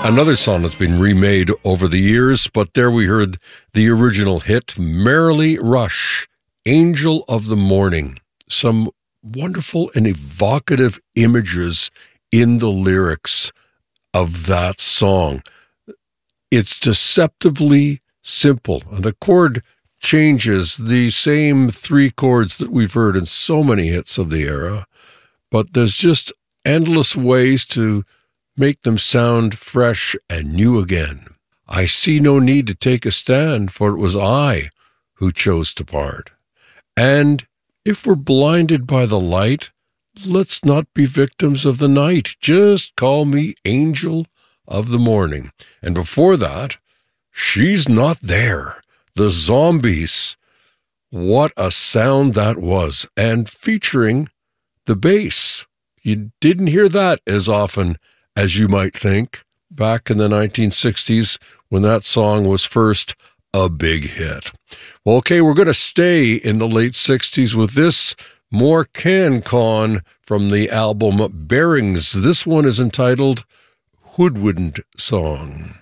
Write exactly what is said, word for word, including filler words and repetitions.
Another song that's been remade over the years, but there we heard the original hit, Merrily Rush, Angel of the Morning. Some wonderful and evocative images in the lyrics of that song. It's deceptively simple, and the chord changes the same three chords that we've heard in so many hits of the era, but there's just endless ways to make them sound fresh and new again. I see no need to take a stand, for it was I who chose to part. And if we're blinded by the light, let's not be victims of the night. Just call me Angel of the Morning. And before that, She's Not There, the Zombies. What a sound that was, and featuring the bass. You didn't hear that as often as you might think, back in the nineteen sixties when that song was first a big hit. Well, okay, we're going to stay in the late sixties with this more CanCon from the album Bearings. This one is entitled Woodwind Song.